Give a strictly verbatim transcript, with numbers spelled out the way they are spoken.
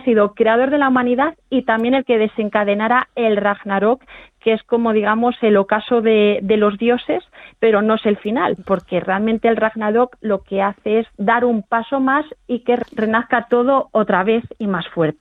sido creador de la humanidad y también el que desencadenara el Ragnarok, que es como, digamos, el ocaso de, de los dioses, pero no es el final, porque realmente el Ragnarok lo que hace es dar un paso más y que renazca todo otra vez y más fuerte.